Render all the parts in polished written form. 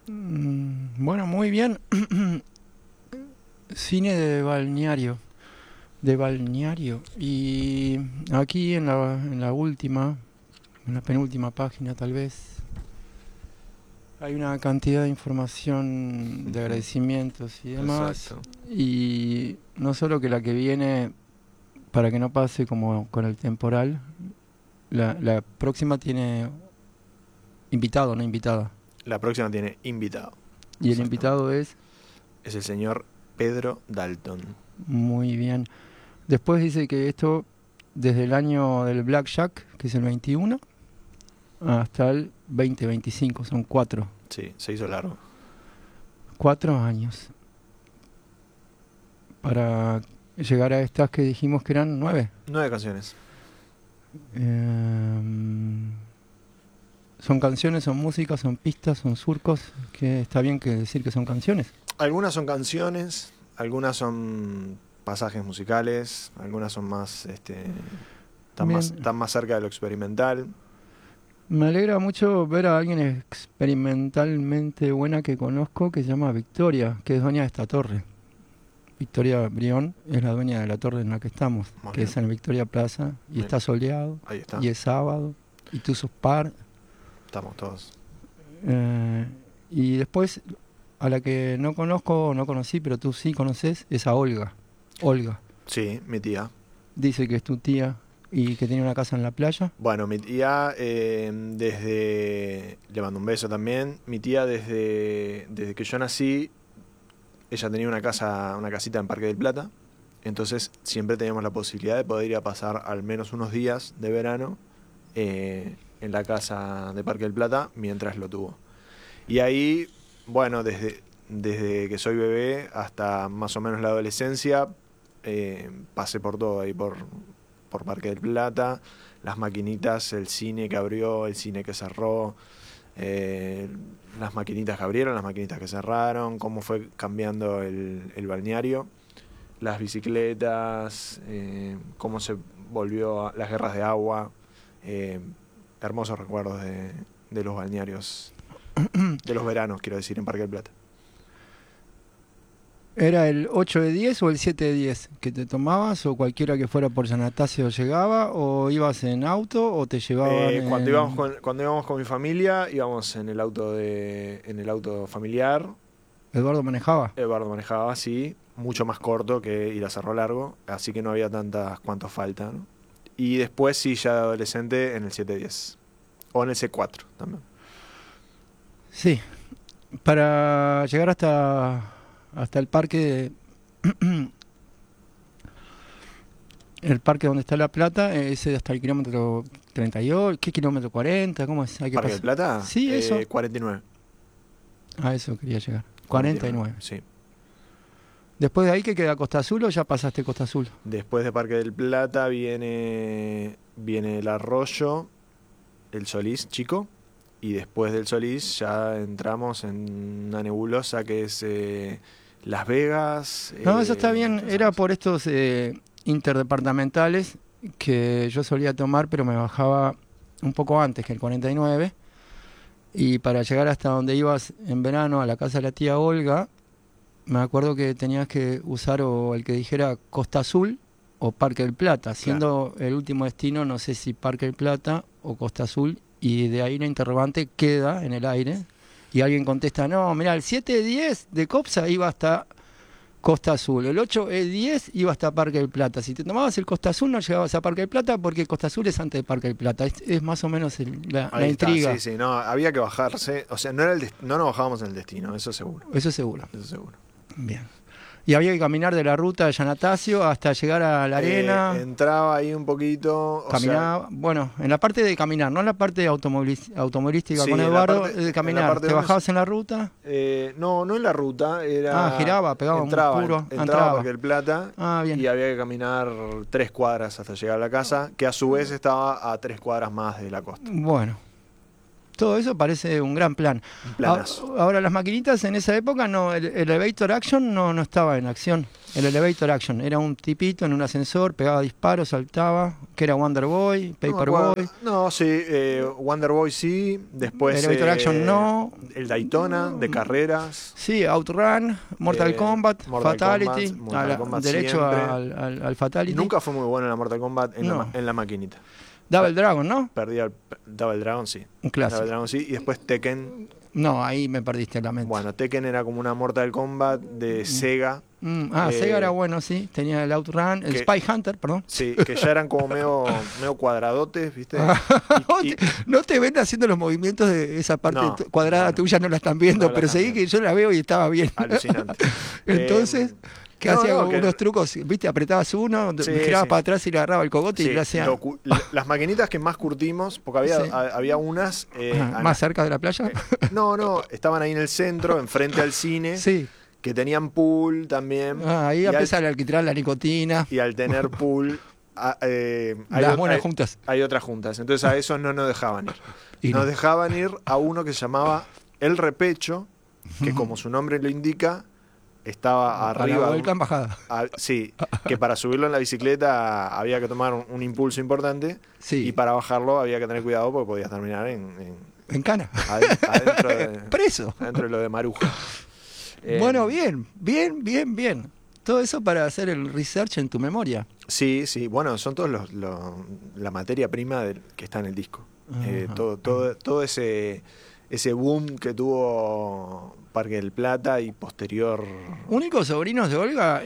Bueno, muy bien. Cine de balneario. Y aquí en la penúltima página tal vez, hay una cantidad de información de agradecimientos y demás. Exacto. Y no solo que la que viene, para que no pase como con el temporal, la próxima tiene invitado, no invitada. La próxima tiene invitado. Y el Exactamente. invitado es Es el señor Pedro Dalton. muy bien. Después dice que esto desde el año del Blackjack, que es el 21, hasta el 2025, son Sí, se hizo largo. 4 años para llegar a estas que dijimos que eran 9. 9 canciones. Son canciones, son músicas, son pistas, son surcos, que está bien que decir que son canciones. Algunas son canciones, algunas son pasajes musicales, algunas son más, están más cerca de lo experimental. Me alegra mucho ver a alguien experimentalmente buena que conozco, que se llama Victoria, que es dueña de esta torre. Victoria Brión es la dueña de la torre en la que estamos, Muy que bien. es en Victoria Plaza, y Bien. está soleado, Ahí está. y es sábado, y tú sos par. Estamos todos. Y después, a la que no conozco, no conocí, pero tú sí conoces, es a Olga. Olga. Sí, mi tía. Dice que es tu tía y que tiene una casa en la playa. Bueno, mi tía, le mando un beso también. Mi tía, desde que yo nací, ella tenía una casita en Parque del Plata. Entonces siempre teníamos la posibilidad de poder ir a pasar al menos unos días de verano en la casa de Parque del Plata mientras lo tuvo. Y ahí, bueno, desde que soy bebé hasta más o menos la adolescencia, pasé por todo ahí, por Parque del Plata, las maquinitas, el cine que abrió, el cine que cerró, las maquinitas que abrieron, las maquinitas que cerraron, cómo fue cambiando el balneario, las bicicletas, cómo se volvió las guerras de agua, hermosos recuerdos de los balnearios, de los veranos, quiero decir, en Parque del Plata. ¿Era el 8 de 10 o el 7 de 10 que te tomabas, o cualquiera que fuera por San Anastasio llegaba, o ibas en auto o te llevaban Cuando íbamos con mi familia, íbamos en el auto familiar. Eduardo manejaba? Eduardo manejaba así, mucho más corto que ir a Cerro Largo, así que no había tantas cuantos faltan. Y después sí, ya de adolescente, en el 710. O en el C4 también. Sí, para llegar hasta el parque, el parque donde está La Plata, ese hasta el kilómetro 38, ¿qué kilómetro 40? ¿Cómo es? Hay que ¿Parque del pasar. Plata? Sí, eso. 49. A eso quería llegar. 49. Sí. Después de ahí, ¿qué queda? ¿Costa Azul o ya pasaste Costa Azul? Después de Parque del Plata viene el Arroyo, el Solís chico, y después del Solís ya entramos en una nebulosa que es Las Vegas. No, eso está bien. todas esas Era cosas. por estos interdepartamentales que yo solía tomar, pero me bajaba un poco antes que el 49. Y para llegar hasta donde ibas en verano, a la casa de la tía Olga, me acuerdo que tenías que usar o el que dijera Costa Azul o Parque del Plata, siendo el último destino, no sé si Parque del Plata o Costa Azul, y de ahí la interrogante queda en el aire y alguien contesta, no, mira, el 7-10 de Copsa iba hasta Costa Azul, el 8-10 iba hasta Parque del Plata. Si te tomabas el Costa Azul no llegabas a Parque del Plata porque Costa Azul es antes de Parque del Plata. Es más o menos la Ahí está, intriga. sí, no, había que bajarse, o sea, no nos bajábamos en el destino, eso seguro. Eso es seguro. Eso seguro. Bien. Y había que caminar de la ruta de San Anastasio hasta llegar a la arena. Entraba ahí un poquito. Caminaba, bueno, en la parte de caminar, no en la parte automovilística Sí, con en la Eduardo, parte- de en la caminar. parte ¿Te donde bajabas en la ruta? no en la ruta, era. Giraba, pegaba entraba, un puro, entraba entraba. a Parque del Plata Bien. y había que caminar 3 cuadras hasta llegar a la casa, que a su vez estaba a 3 cuadras más de la costa. Bueno, Todo eso parece un gran plan. Un planazo. Ahora, las maquinitas en esa época, no, el Elevator Action no estaba en acción. El Elevator Action era un tipito en un ascensor, pegaba disparos, saltaba, que era Wonder Boy, Paperboy. No, sí, Wonder Boy sí, después Elevator Action no. El Daytona de carreras. Sí, Outrun, Mortal Kombat, Mortal Fatality, Kombat, Mortal Kombat derecho siempre. al Fatality. Nunca fue muy bueno en la Mortal Kombat No. en la maquinita. Double Dragon, ¿no? Perdí al Double Dragon, sí. Un clásico. Double Dragon, sí. Y después Tekken. No, ahí me perdiste la mente. Bueno, Tekken era como una Mortal Kombat de Sega. Sega era bueno, sí. Tenía el Outrun, el Spy Hunter, perdón. Sí, que ya eran como medio cuadradotes, ¿viste? No te ven haciendo los movimientos de esa parte No, cuadrada bueno, tuya, no la están viendo, no la pero están seguí viendo. que yo la veo y estaba bien. Alucinante. Entonces, que no, hacía no, como que- unos trucos, ¿viste? Apretabas uno, Sí, girabas sí. para atrás y le agarraba el cogote y Sí, le hacía las maquinitas que más curtimos, porque había, Sí. había unas... más cerca de la playa. no, estaban ahí en el centro, enfrente al cine, Sí. que tenían pool también. Ahí y, empieza el alquitrán, la nicotina, y al tener pool, hay las buenas hay- juntas. hay otras juntas. Entonces a esos no nos dejaban ir. Y Nos no. dejaban ir a uno que se llamaba El Repecho, que como su nombre lo indica, estaba A la arriba. vuelta en bajada. Sí, que para subirlo en la bicicleta había que tomar un impulso importante Sí. y para bajarlo había que tener cuidado porque podías terminar En cana. adentro, Preso. adentro de lo de Maruja. Bueno, bien. Todo eso para hacer el research en tu memoria. Sí, bueno, son todos la materia prima que está en el disco. Ajá. Todo ese boom que tuvo Parque del Plata y posterior. ¿Únicos sobrinos de Olga?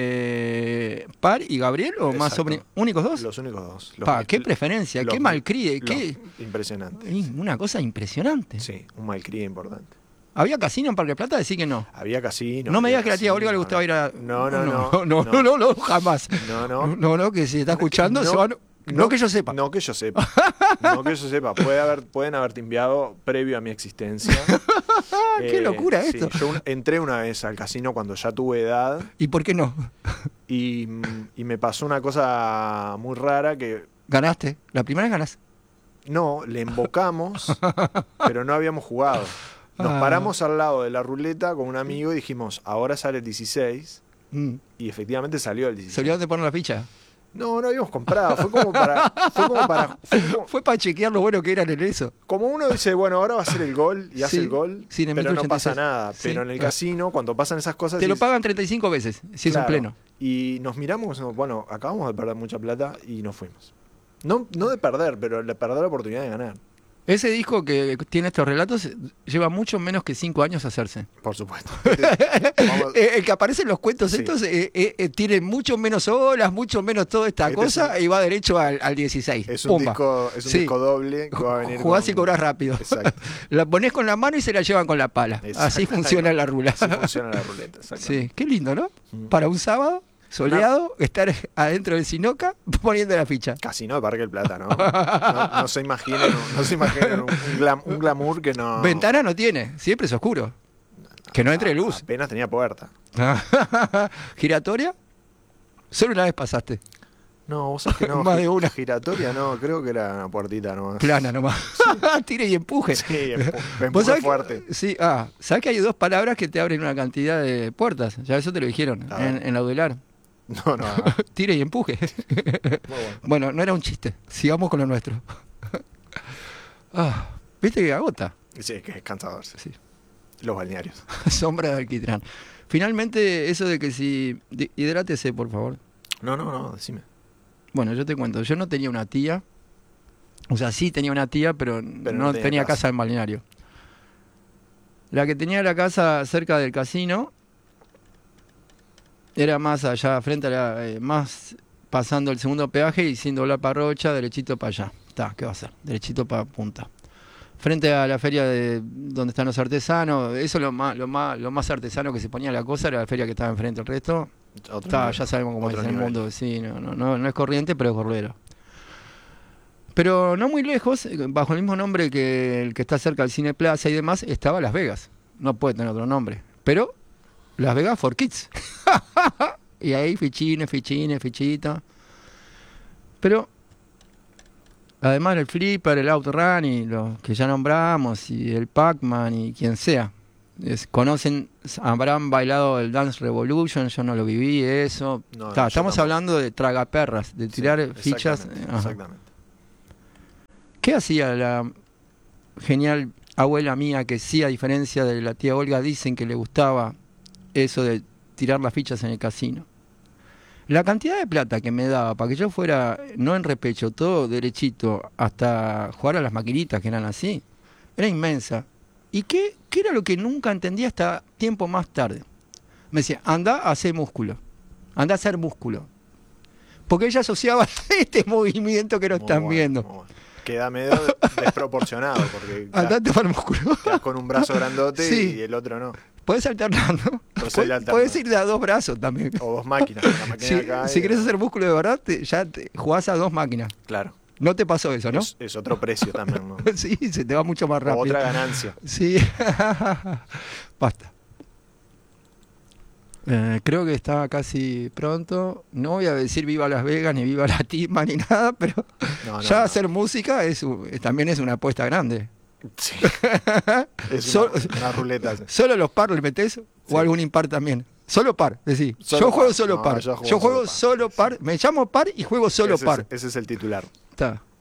¿Par y Gabriel o más Exacto. sobrinos? ¿Únicos dos? Los únicos dos. Qué preferencia, los- qué malcríe, los- qué... Impresionante. Una cosa impresionante. Sí, un malcríe importante. ¿Había casino en Parque del Plata? Decí que no. Había casino. No me había digas que a la tía casino, Olga le gustaba ir a... No, No, jamás. No, Que si está escuchando No, se van... No que yo sepa. No que yo sepa. No que yo sepa. Pueden haberte enviado previo a mi existencia. Qué locura sí, esto. yo entré una vez al casino cuando ya tuve edad ¿Y por qué no? y me pasó una cosa muy rara que ¿Ganaste? La primera vez ganaste. no, le embocamos, pero no habíamos jugado. Nos Ah. paramos al lado de la ruleta con un amigo y dijimos, ahora sale el 16. Y efectivamente salió el 16. ¿Se olvidaron de poner la ficha? No habíamos comprado. Fue para chequear lo bueno que eran en eso. Como uno dice, bueno, ahora va a ser el gol y hace Sí, el gol, sí, en el pero no 186. pasa nada. Sí, Pero en el claro. casino, cuando pasan esas cosas... Te lo decís, pagan 35 veces, si es un claro. pleno. Y nos miramos, bueno, acabamos de perder mucha plata y nos fuimos. No de perder, pero de perder la oportunidad de ganar, Ese disco que tiene estos relatos lleva mucho menos que 5 años hacerse. por supuesto. Vamos- El que aparece en los cuentos Sí. estos tiene mucho menos olas, mucho menos toda esta Este cosa y va derecho al 16. es un, Pumba. Sí. disco doble que va a venir Jugás con- y cobrás rápido. Exacto. La ponés con la mano y se la llevan con la pala. Así Exacto. funciona la rula. Así funciona la ruleta, exactamente. Sí, qué lindo, ¿no? Mm. Para un sábado soleado, estar adentro del Sinoca poniendo la ficha. Casino de Parque del Plata, ¿no? No se imaginen, un glamour que no... Ventana no tiene, siempre es oscuro. Que no entre luz. Apenas tenía puerta. ¿Giratoria? Solo una vez pasaste. No, vos sabés que no. Más de una. Giratoria, no, creo que era una puertita nomás. Plana nomás. Tire y empuje. Sí, ¿Vos empuje sabés fuerte. Sí, ¿sabés que hay dos palabras que te abren una cantidad de puertas? Ya eso te lo dijeron A ver. en la Audelar. No. Tire y empuje. Muy bueno. Bueno, no era un chiste. Sigamos con lo nuestro. ¿Viste que agota? Sí, que es cansador. Sí. Sí. Los balnearios. Sombra de alquitrán. Finalmente, eso de que si... hidrátese, por favor. No, decime. Bueno, yo te cuento. Yo no tenía una tía. O sea, sí tenía una tía, pero no tenía casa en balneario. La que tenía la casa cerca del casino era más allá, frente a más pasando el segundo peaje y sin doblar para Rocha, derechito para allá. ¿Qué va a ser? Derechito para Punta. Frente a la feria donde están los artesanos, eso lo más artesano que se ponía la cosa era la feria que estaba enfrente. El resto, ya sabemos cómo es el mundo. Sí, no es corriente, pero es gorlero. Pero no muy lejos, bajo el mismo nombre que el que está cerca del Cine Plaza y demás, estaba Las Vegas. No puede tener otro nombre. Pero Las Vegas for Kids. Y ahí fichita. Pero Además el Flipper, el Outrun y los que ya nombramos, y el Pac-Man y quien sea. Conocen, habrán bailado el Dance Revolution, yo no lo viví, eso. No, Estamos hablando de tragaperras, de tirar fichas. Exactamente. ¿Qué hacía la genial abuela mía que sí, a diferencia de la tía Olga, dicen que le gustaba eso de tirar las fichas en el casino? La cantidad de plata que me daba para que yo fuera, no en repecho, todo derechito, hasta jugar a las maquinitas que eran así, era inmensa. ¿Y qué era lo que nunca entendí hasta tiempo más tarde? Me decía, anda a hacer músculo, anda a hacer músculo. Porque ella asociaba este movimiento que no están viendo. Bueno. Queda medio desproporcionado, porque andá a tomar músculo. Quedás con un brazo grandote sí. Y el otro no. Podés alternar, ¿no? Podés ir de a 2 brazos también. O 2 máquinas. La máquina si querés hacer músculo de verdad, jugás a 2 máquinas. Claro. No te pasó eso, ¿no? Es otro precio también, ¿no? Sí, se te va mucho más rápido. Otra ganancia. Sí. Basta. Creo que está casi pronto. No voy a decir viva Las Vegas, ni viva la Tima, ni nada, pero hacer música también es una apuesta grande. Sí. Es una ruleta. ¿Solo los par le metés? ¿O algún impar también? Solo par, decís. Yo juego solo par. Yo juego solo par. Me llamo par y juego solo par. Ese es el titular. Está.